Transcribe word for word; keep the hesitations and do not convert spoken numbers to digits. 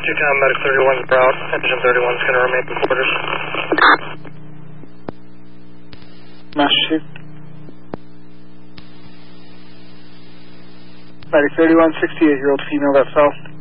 two Tom, Medic thirty-one is out. Engine thirty-one is going to remain in quarters. Master Chief. Medic thirty-one, sixty-eight-year-old female that fell.